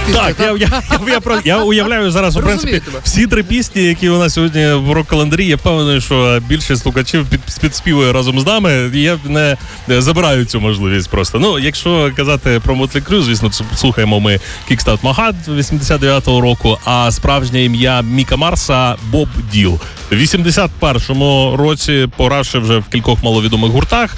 пісня. Так, я уявляю зараз, в принципі, всі 3 пісні, які у нас сьогодні в рок-календарі, я впевнений, що більшість слухачів підспівує разом з нами. Я не забираю цю можливість просто. Ну, якщо казати про Motley Crue, звісно, слухаємо ми Kickstart My Heart 89-го року, а справжнє ім'я Міка Марса – Боб Діл. В 81-му році, погравши вже в кількох маловідомих гуртах,